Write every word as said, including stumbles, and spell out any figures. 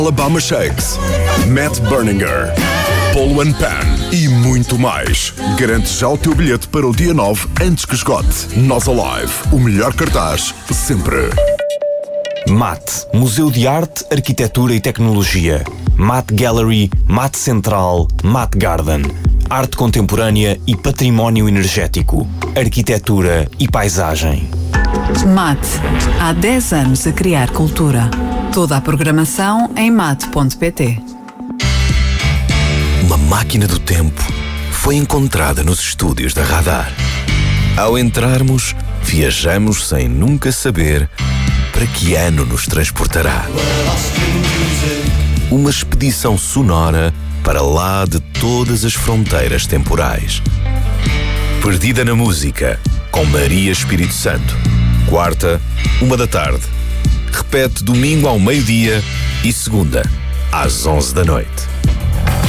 Alabama Shakes, Matt Berninger, Polo and Pan e muito mais. Garante já o teu bilhete para o dia nove antes que esgote. Nós Alive, o melhor cartaz sempre. MAT, Museu de Arte, Arquitetura e Tecnologia. MAT Gallery, MAT Central, MAT Garden. Arte contemporânea e património energético. Arquitetura e paisagem. MAT, há dez anos a criar cultura. Toda a programação em mate ponto pt. Uma máquina do tempo foi encontrada nos estúdios da Radar. Ao entrarmos, viajamos sem nunca saber para que ano nos transportará. Uma expedição sonora para lá de todas as fronteiras temporais. Perdida na Música, com Maria Espírito Santo. Quarta, uma da tarde. Repete domingo ao meio-dia e segunda, às onze da noite.